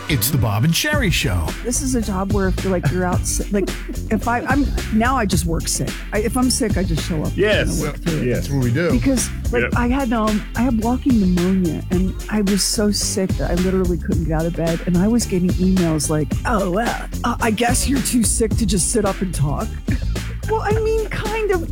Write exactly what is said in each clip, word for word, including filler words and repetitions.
It's the Bob and Sherry Show. This is a job where if you're like you're out sick, like if I I'm now I just work sick. I, if I'm sick, I just show up. Yes, and I work through it. yes, That's what we do. Because like Yep. I had um I had walking pneumonia and I was so sick that I literally couldn't get out of bed, and I was getting emails like, oh well, uh, I guess you're too sick to just sit up and talk. Well, I mean, kind of.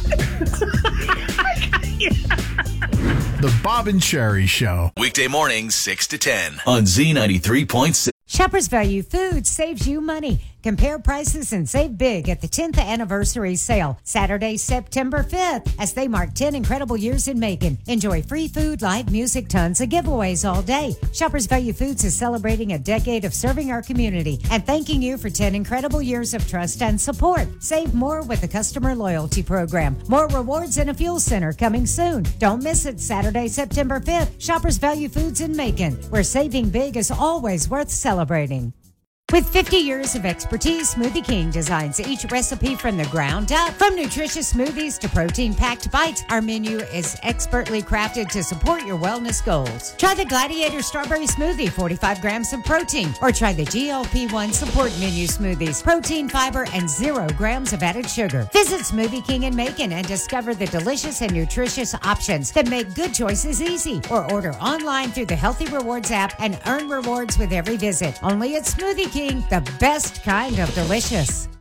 The Bob and Sherry Show. Weekday mornings, six to ten on Z ninety-three point six. Shoppers Value Foods saves you money. Compare prices and save big at the tenth anniversary sale, Saturday, September fifth, as they mark ten incredible years in Macon. Enjoy free food, live music, tons of giveaways all day. Shoppers Value Foods is celebrating a decade of serving our community and thanking you for ten incredible years of trust and support. Save more with the customer loyalty program. More rewards and a fuel center coming soon. Don't miss it, Saturday, September fifth. Shoppers Value Foods in Macon, where saving big is always worth celebrating. With fifty years of expertise, Smoothie King designs each recipe from the ground up. From nutritious smoothies to protein-packed bites, our menu is expertly crafted to support your wellness goals. Try the Gladiator Strawberry Smoothie, forty-five grams of protein, or try the G L P one Support Menu Smoothies, protein, fiber, and zero grams of added sugar. Visit Smoothie King in Macon and discover the delicious and nutritious options that make good choices easy. Or order online through the Healthy Rewards app and earn rewards with every visit. Only at Smoothie King. The best kind of delicious.